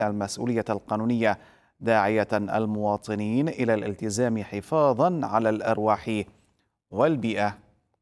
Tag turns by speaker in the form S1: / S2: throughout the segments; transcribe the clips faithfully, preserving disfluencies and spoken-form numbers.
S1: المسؤولية القانونية، داعية المواطنين إلى الالتزام حفاظا على الأرواح والبيئة.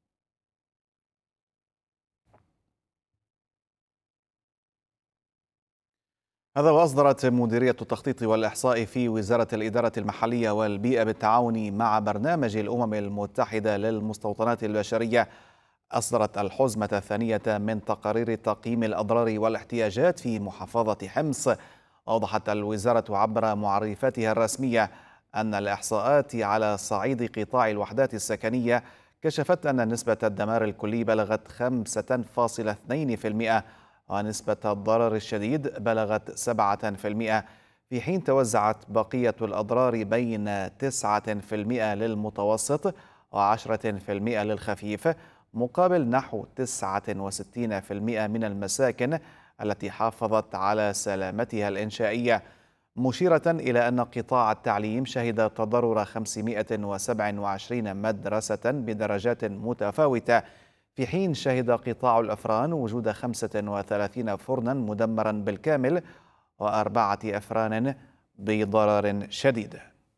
S1: هذا وأصدرت مديرية التخطيط والإحصاء في وزارة الإدارة المحلية والبيئة بالتعاون مع برنامج الأمم المتحدة للمستوطنات البشرية، أصدرت الحزمة الثانية من تقارير تقييم الأضرار والاحتياجات في محافظة حمص. أوضحت الوزارة عبر معرفتها الرسمية أن الإحصاءات على صعيد قطاع الوحدات السكنية كشفت أن نسبة الدمار الكلي بلغت خمسة فاصلة اثنين بالمئة، ونسبة الضرر الشديد بلغت سبعة بالمئة، في حين توزعت بقية الأضرار بين تسعة بالمئة للمتوسط وعشرة بالمئة للخفيف، مقابل نحو تسعة وستين بالمئة من المساكن التي حافظت على سلامتها الإنشائية، مشيرة إلى أن قطاع التعليم شهد تضرر خمسمائة وسبعة وعشرين مدرسة بدرجات متفاوتة، في حين شهد قطاع الأفران وجود خمسة وثلاثين فرنا مدمرا بالكامل وأربعة أفران بضرر شديد.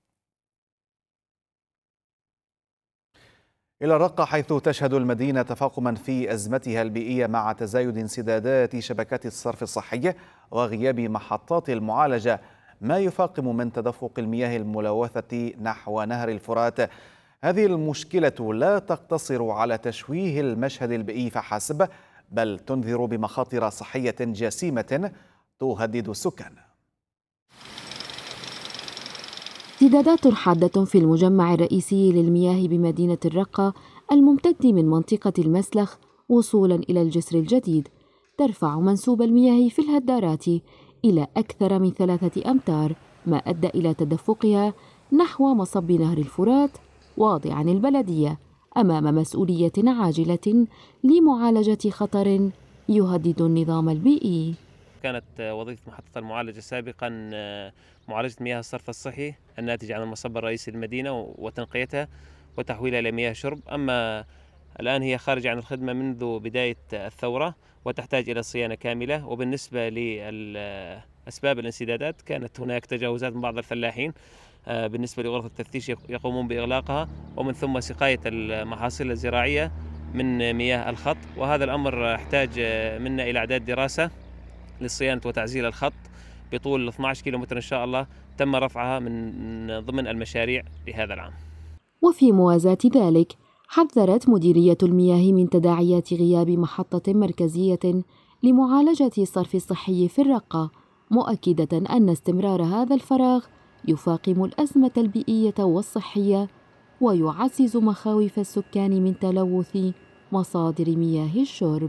S1: إلى الرقة، حيث تشهد المدينة تفاقما في أزمتها البيئية مع تزايد انسدادات شبكات الصرف الصحي وغياب محطات المعالجة، ما يفاقم من تدفق المياه الملوثة نحو نهر الفرات. هذه المشكلة لا تقتصر على تشويه المشهد البيئي فحسب، بل تنذر بمخاطر صحية جسيمة تهدد السكان.
S2: امتدادات حادة في المجمع الرئيسي للمياه بمدينة الرقة الممتد من منطقة المسلخ وصولا إلى الجسر الجديد ترفع منسوب المياه في الهدارات إلى أكثر من ثلاثة أمتار، ما أدى إلى تدفقها نحو مصب نهر الفرات، واضعا البلدية أمام مسؤولية عاجلة لمعالجة خطر يهدد النظام البيئي.
S3: كانت وظيفة محطة المعالجة سابقا معالجة مياه الصرف الصحي الناتج عن المصب الرئيسي للمدينة وتنقيتها وتحويلها إلى مياه شرب، أما الآن هي خارجة عن الخدمة منذ بداية الثورة وتحتاج إلى صيانة كاملة. وبالنسبة لأسباب الانسدادات، كانت هناك تجاوزات من بعض الفلاحين بالنسبة لغرفة التفتيش يقومون بإغلاقها، ومن ثم سقاية المحاصيل الزراعية من مياه الخط، وهذا الأمر احتاج منا إلى إعداد دراسة لصيانة وتعزيل الخط بطول اثني عشر كيلومتر إن شاء الله، تم رفعها من ضمن المشاريع لهذا العام.
S2: وفي موازاة ذلك، حذرت مديرية المياه من تداعيات غياب محطة مركزية لمعالجة الصرف الصحي في الرقة، مؤكدة أن استمرار هذا الفراغ يفاقم الأزمة البيئية والصحية ويعزز مخاوف السكان من تلوث مصادر مياه الشرب.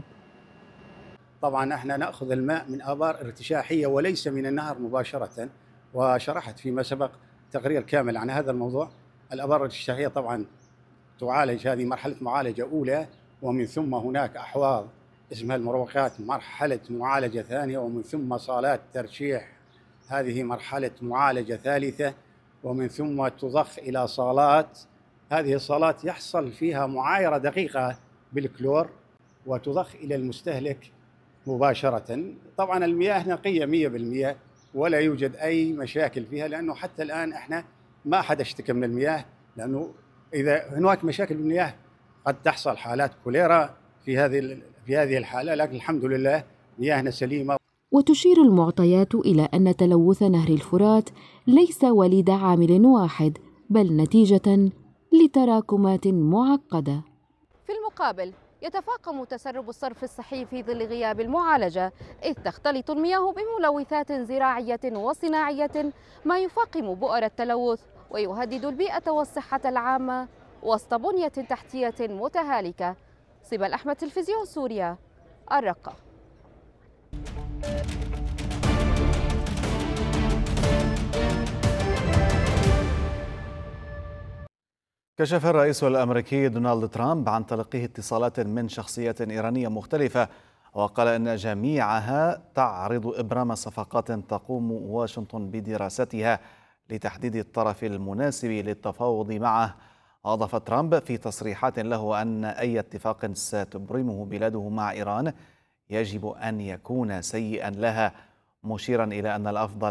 S4: طبعا احنا ناخذ الماء من ابار ارتشاحيه وليس من النهر مباشره، وشرحت فيما سبق تقرير كامل عن هذا الموضوع. الابار الارتشاحيه طبعا تعالج، هذه مرحله معالجه اولى، ومن ثم هناك احواض اسمها المروقات مرحله معالجه ثانيه، ومن ثم صالات ترشيح هذه مرحله معالجه ثالثه، ومن ثم تضخ الى صالات. هذه الصالات يحصل فيها معايره دقيقه بالكلور وتضخ الى المستهلك مباشرة. طبعا المياه نقية مية بالمية ولا يوجد أي مشاكل فيها، لأنه حتى الآن إحنا ما حد اشتكى من المياه، لأنه إذا هناك مشاكل بالمياه قد تحصل حالات كوليرا في هذه في هذه الحالة، لكن الحمد لله مياهنا سليمة.
S2: وتشير المعطيات إلى أن تلوث نهر الفرات ليس وليد عامل واحد، بل نتيجة لتراكمات معقدة.
S5: في المقابل، يتفاقم تسرب الصرف الصحي في ظل غياب المعالجة، إذ تختلط المياه بملوثات زراعية وصناعية، ما يفاقم بؤر التلوث ويهدد البيئة والصحة العامة وسط بنية تحتية متهالكة. سبل أحمد، تلفزيون سوريا، الرقة.
S1: كشف الرئيس الأمريكي دونالد ترامب عن تلقيه اتصالات من شخصيات إيرانية مختلفة، وقال أن جميعها تعرض إبرام صفقات تقوم واشنطن بدراستها لتحديد الطرف المناسب للتفاوض معه. أضاف ترامب في تصريحات له أن أي اتفاق ستبرمه بلاده مع إيران يجب أن يكون سيئا لها، مشيرا إلى أن الأفضل